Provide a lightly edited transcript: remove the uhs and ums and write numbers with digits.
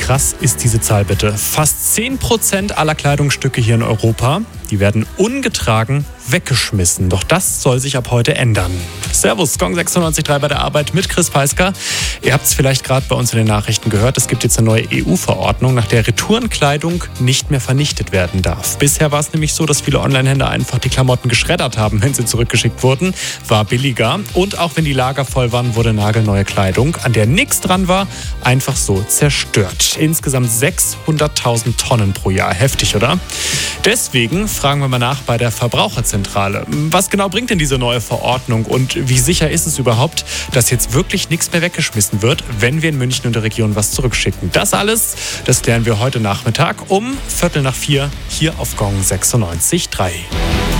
krass ist diese Zahl bitte? Fast 10% aller Kleidungsstücke hier in Europa, die werden ungetragen weggeschmissen. Doch das soll sich ab heute ändern. Servus, Gong 96.3 bei der Arbeit mit Chris Peisker. Ihr habt es vielleicht gerade bei uns in den Nachrichten gehört. Es gibt jetzt eine neue EU-Verordnung, nach der Retourenkleidung nicht mehr vernichtet werden darf. Bisher war es nämlich so, dass viele Onlinehändler einfach die Klamotten geschreddert haben, wenn sie zurückgeschickt wurden. War billiger. Und auch wenn die Lager voll waren, wurde nagelneue Kleidung, an der nichts dran war, einfach so zerstört. Insgesamt 600.000 Tonnen pro Jahr. Heftig, oder? Deswegen fragen wir mal nach bei der Verbraucherzentrale. Was genau bringt denn diese neue Verordnung und wie sicher ist es überhaupt, dass jetzt wirklich nichts mehr weggeschmissen wird, wenn wir in München und der Region was zurückschicken? Das alles, das klären wir heute Nachmittag um 3:15 hier auf Gong 96.3.